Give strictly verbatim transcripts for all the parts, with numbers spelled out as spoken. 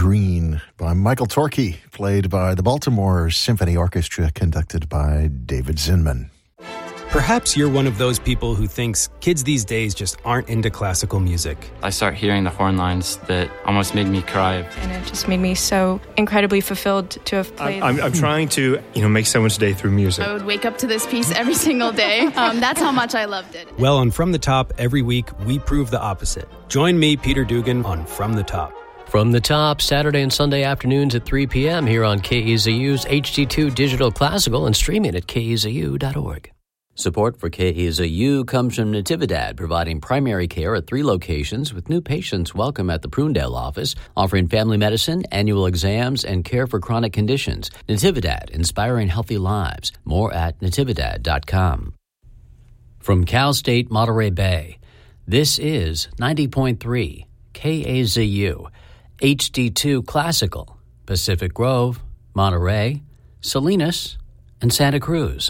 Green by Michael Torkey, played by the Baltimore Symphony Orchestra, conducted by David Zinman. Perhaps you're one of those people who thinks kids these days just aren't into classical music. I started hearing the horn lines that almost made me cry. And it just made me so incredibly fulfilled to have played. I'm, I'm trying to, you know, make someone's day through music. I would wake up to this piece every single day. Um, that's how much I loved it. Well, on From the Top, every week, we prove the opposite. Join me, Peter Dugan, on From the Top. From the Top, Saturday and Sunday afternoons at three p.m. here on K E Z U's H D two Digital Classical and streaming at K E Z U dot org. Support for K E Z U comes from Natividad, providing primary care at three locations with new patients welcome at the Prunedale office, offering family medicine, annual exams, and care for chronic conditions. Natividad, inspiring healthy lives. More at natividad dot com. From Cal State Monterey Bay, this is ninety point three K A Z U, H D two Classical, Pacific Grove, Monterey, Salinas, and Santa Cruz.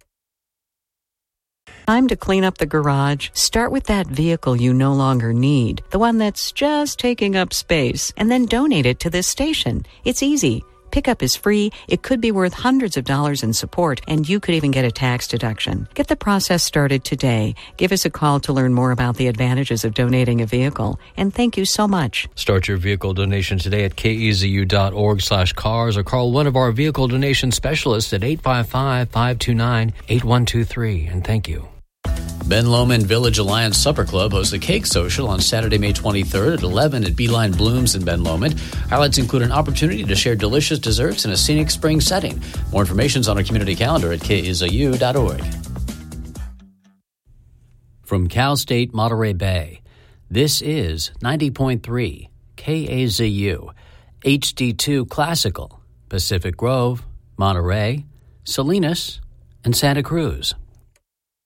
Time to clean up the garage. Start with that vehicle you no longer need, the one that's just taking up space, and then donate it to this station. It's easy. Pickup is free. It could be worth hundreds of dollars in support, and you could even get a tax deduction. Get the process started today. Give us a call to learn more about the advantages of donating a vehicle. And thank you so much. Start your vehicle donation today at K E Z U dot org slash cars or call one of our vehicle donation specialists at eight five five, five two nine, eight one two three. And thank you. Ben Lomond Village Alliance Supper Club hosts a cake social on Saturday, May twenty-third at eleven at Beeline Blooms in Ben Lomond. Highlights include an opportunity to share delicious desserts in a scenic spring setting. More information is on our community calendar at K E Z U dot org. From Cal State Monterey Bay, this is ninety point three K A Z U, H D two Classical, Pacific Grove, Monterey, Salinas, and Santa Cruz.